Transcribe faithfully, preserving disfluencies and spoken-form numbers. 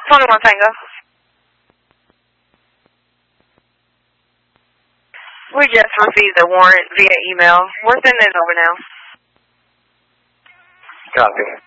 twenty-one Tango. We just received a warrant via email. We're sending it over now. Copy.